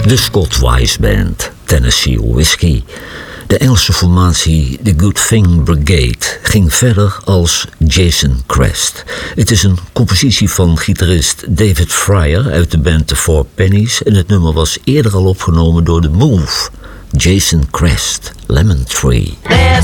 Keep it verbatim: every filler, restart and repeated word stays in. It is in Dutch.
De Scott Wise Band, Tennessee Whiskey. De Engelse formatie The Good Thing Brigade ging verder als Jason Crest. Het is een compositie van gitarist David Fryer uit de band The Four Pennies en het nummer was eerder al opgenomen door The Move. Jason Crest, Lemon Tree.